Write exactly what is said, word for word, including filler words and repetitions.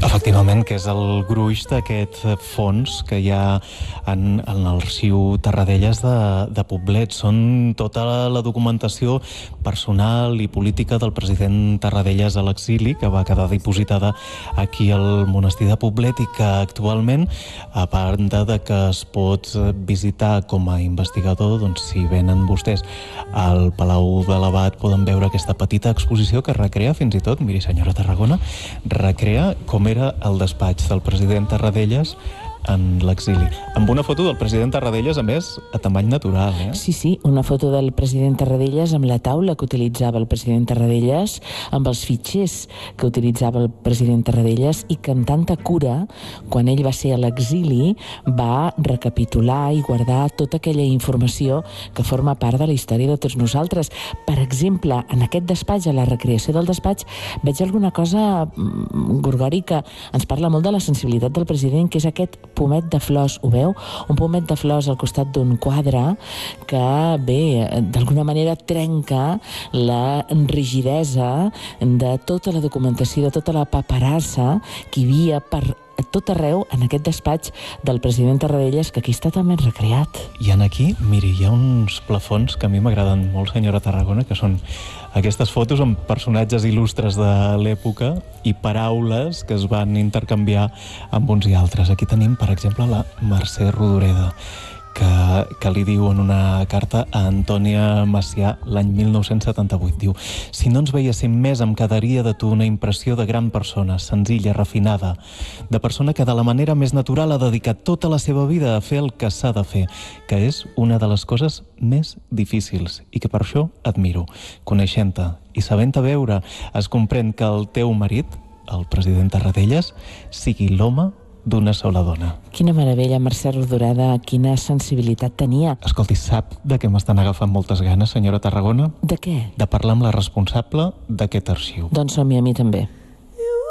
Efectivament, que és el gruix d'aquest fons que hi ha en, en l'arxiu Tarradellas de, de Poblet. Són tota la documentació personal i política del president Tarradellas a l'exili, que va quedar dipositada aquí al monestir de Poblet i que actualment, a banda de que es pot visitar com a investigador, doncs si venen vostès al Palau de l'Abat poden veure aquesta petita exposició que recrea fins i tot, miri senyora Tarragona, recrea com era el despatx del president Tarradellas en l'exili. Amb una foto del president Tarradellas, a més, a tamany natural, eh? Sí, sí, una foto del president Tarradellas amb la taula que utilitzava el president Tarradellas, amb els fitxers que utilitzava el president Tarradellas i que amb tanta cura, quan ell va ser a l'exili, va recapitular i guardar tota aquella informació que forma part de la història de tots nosaltres. Per exemple, en aquest despatx, a la recreació del despatx, veig alguna cosa, Gorgori, que ens parla molt de la sensibilitat del president, que és aquest pomet de flors, ho veu? Un pomet de flors al costat d'un quadre que, bé, d'alguna manera trenca la rigidesa de tota la documentació, de tota la paperassa que hi havia per tot arreu en aquest despatx del president Tarradellas, que aquí està també recreat. I en aquí, miri, hi ha uns plafons que a mi m'agraden molt, senyora Tarragona, que són aquestes fotos amb personatges il·lustres de l'època i paraules que es van intercanviar amb uns i altres. Aquí tenim, per exemple, la Mercè Rodoreda, que, que li diu en una carta a Antònia Macià l'any mil nou-cents setanta-vuit. Diu: si no ens veiéssim més em quedaria de tu una impressió de gran persona, senzilla, refinada, de persona que de la manera més natural ha dedicat tota la seva vida a fer el que s'ha de fer, que és una de les coses més difícils i que per això admiro. Coneixent-te i sabent-te veure, es comprèn que el teu marit, el president Tarradellas, sigui l'home d'una sola dona. Quina meravella, Mercè Rodoreda, quina sensibilitat tenia. Escolti, sap de què m'estan agafant moltes ganes, senyora Tarragona? De què? De parlar amb la responsable d'aquest arxiu. Doncs som-hi, a mi també.